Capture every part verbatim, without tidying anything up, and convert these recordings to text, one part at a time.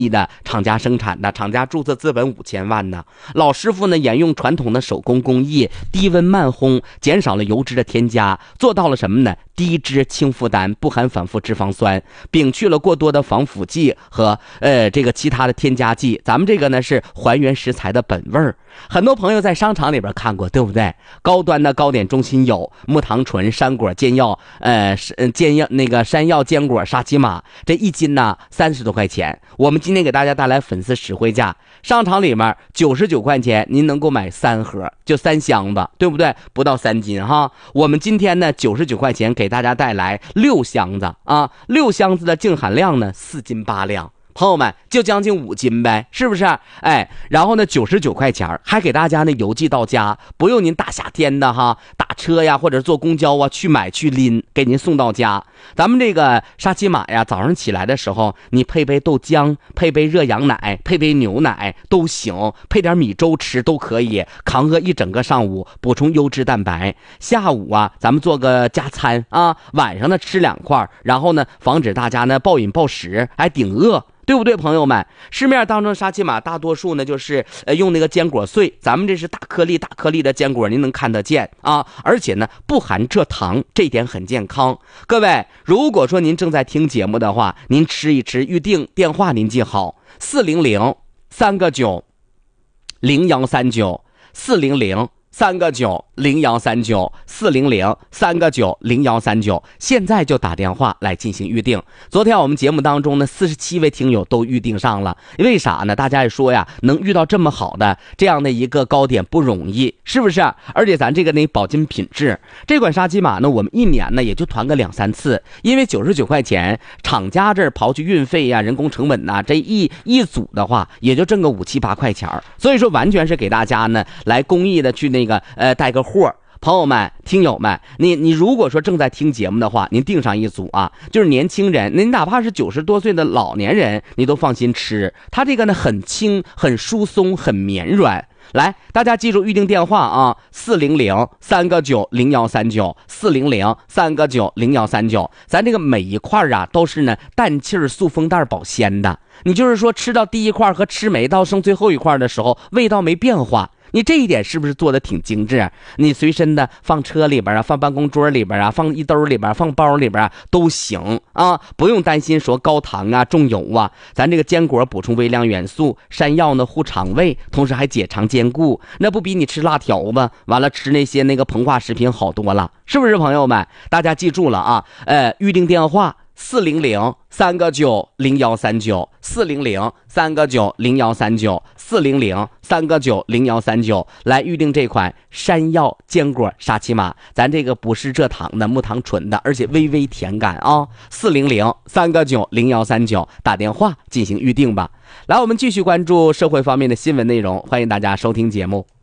的厂家生产的，厂家注册资本五千万呢。老师傅呢沿用传统的手工工艺，低温慢烘，减少了油脂的添加，做到了什么呢？低脂轻负担，不含反复脂肪酸，摒去了过多的防腐剂和呃这个其他的添加剂。咱们这个呢是还原食材的本味儿。很多朋友在商场里边看过，对不对？高端的糕点中心有木糖醇、山果、煎药，呃，煎药那个山药坚果沙琪玛，这一斤呢三十多块钱。我们今天给大家带来粉丝实惠价，商场里面九十九块钱，您能够买三盒，就三箱子，对不对？不到三斤哈。我们今天呢九十九块钱给大家带来六箱子啊，六箱子的净含量呢四斤八两。朋友们，就将近五斤呗，是不是？哎，然后呢，九十九块钱还给大家呢邮寄到家，不用您大夏天的哈打车呀，或者坐公交啊去买去拎，给您送到家。咱们这个沙琪玛呀，早上起来的时候，你配杯豆浆，配杯热羊奶，配杯牛奶都行，配点米粥吃都可以，扛饿一整个上午，补充优质蛋白。下午啊，咱们做个加餐啊，晚上呢吃两块，然后呢，防止大家呢暴饮暴食，还顶饿。对不对，朋友们？市面当中沙琪玛大多数呢就是呃用那个坚果碎，咱们这是大颗粒大颗粒的坚果，您能看得见啊，而且呢不含蔗糖，这一点很健康。各位，如果说您正在听节目的话，您吃一吃，预定电话您记好：四零零三个九零幺三九，四零零三个九零幺三九，四零零三个九零幺三九，现在就打电话来进行预定。昨天我们节目当中呢，四十七位听友都预定上了，为啥呢？大家也说呀，能遇到这么好的这样的一个糕点不容易，是不是？而且咱这个呢保金品质，这款沙琪玛呢，我们一年呢也就团个两三次，因为九十九块钱，厂家这儿刨去运费呀、人工成本呐，这一一组的话也就挣个五七八块钱，所以说完全是给大家呢来公益的去那个呃带个货。朋友们听友们，你你如果说正在听节目的话，您订上一组啊，就是年轻人，您哪怕是九十多岁的老年人，你都放心吃，它这个呢很轻很疏松很绵软。来，大家记住预定电话啊，四零零三个九零幺三九，四零零三个九零幺三九。咱这个每一块啊都是呢氮气塑封袋保鲜的，你就是说吃到第一块和吃没到剩最后一块的时候，味道没变化。你这一点是不是做的挺精致？你随身的放车里边啊，放办公桌里边啊，放衣兜里边，放包里边啊都行啊，不用担心说高糖啊、重油啊。咱这个坚果补充微量元素，山药呢护肠胃，同时还解肠兼顾，那不比你吃辣条子完了吃那些那个膨化食品好多了，是不是朋友们？大家记住了啊，呃，预定电话。四零零三个九零幺三九，四零零三个九零幺三九，四零零三个九零幺三九，来预定这款山药坚果沙琪玛，咱这个不是蔗糖的，木糖醇的，而且微微甜感啊。四零零三个九零幺三九，打电话进行预定吧。来，我们继续关注社会方面的新闻内容，欢迎大家收听节目。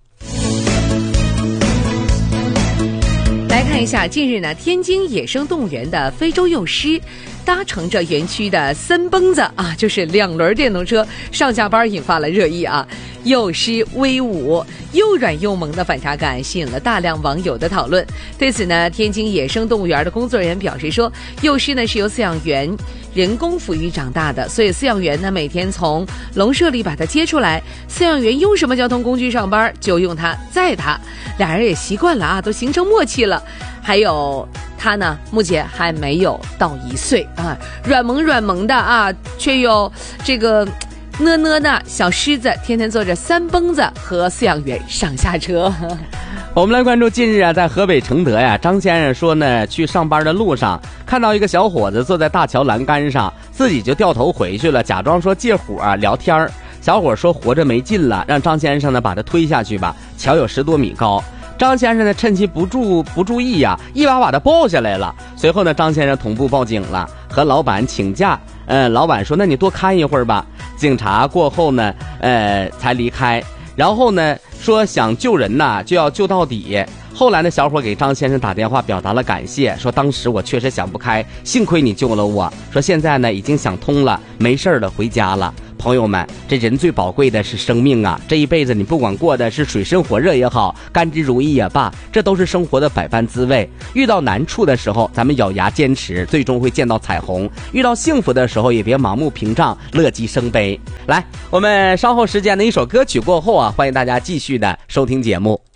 来看一下，近日呢，天津野生动物园的非洲幼狮搭乘着园区的三蹦子啊，就是两轮电动车上下班，引发了热议啊。幼狮威武，又软又萌的反差感吸引了大量网友的讨论。对此呢，天津野生动物园的工作人员表示说，幼狮呢是由饲养员人工抚育长大的，所以饲养员呢每天从笼舍里把它接出来，饲养员用什么交通工具上班就用它载它，俩人也习惯了啊，都形成默契了。还有它呢，目前还没有到一岁啊，软萌软萌的啊，却有这个呢呢的小狮子，天天坐着三蹦子和饲养员上下车。 我们来关注近日啊，在河北承德呀，张先生说呢，去上班的路上看到一个小伙子坐在大桥栏杆上，自己就掉头回去了，假装说借火啊聊天儿。小伙说活着没劲了，让张先生呢把他推下去吧，桥有十多米高。张先生呢趁其不注不注意呀、啊，一把把他抱下来了。随后呢，张先生同步报警了，和老板请假。呃，老板说那你多看一会儿吧。警察过后呢，呃才离开。然后呢说想救人呐就要救到底。后来呢，小伙给张先生打电话表达了感谢，说当时我确实想不开，幸亏你救了我。说现在呢已经想通了，没事了，回家了。 朋友们，这人最宝贵的是生命啊！这一辈子你不管过的是水深火热也好，甘之如饴也罢，这都是生活的百般滋味。遇到难处的时候，咱们咬牙坚持，最终会见到彩虹；遇到幸福的时候，也别盲目屏障，乐极生悲。来，我们稍后时间的一首歌曲过后啊，欢迎大家继续的收听节目。